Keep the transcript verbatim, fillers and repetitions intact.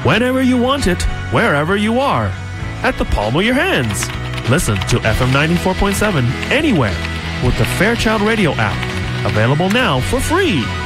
whenever you want it, wherever you are, at the palm of your hands. Listen to F M ninety-four point seven anywhere with the Fairchild Radio app. Available now for free.